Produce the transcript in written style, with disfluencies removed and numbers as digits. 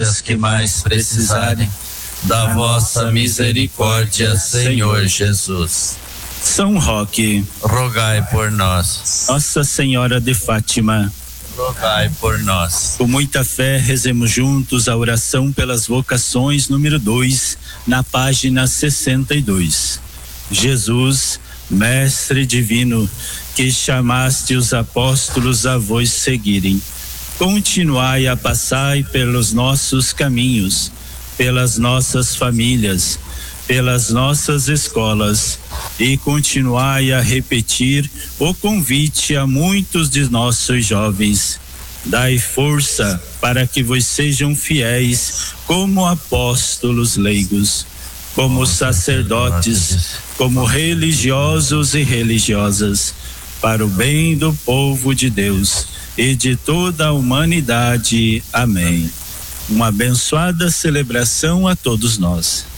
as que mais precisarem da vossa misericórdia, Senhor Jesus. São Roque, rogai por nós. Nossa Senhora de Fátima, rogai por nós. Com muita fé, rezemos juntos a oração pelas vocações número 2, na página 62. Jesus, Mestre Divino, que chamaste os apóstolos a vos seguirem, continuai a passar pelos nossos caminhos, pelas nossas famílias, pelas nossas escolas, e continuai a repetir o convite a muitos de nossos jovens. Dai força para que vos sejam fiéis como apóstolos leigos, como sacerdotes, como religiosos e religiosas, para o bem do povo de Deus e de toda a humanidade. Amém. Uma abençoada celebração a todos nós.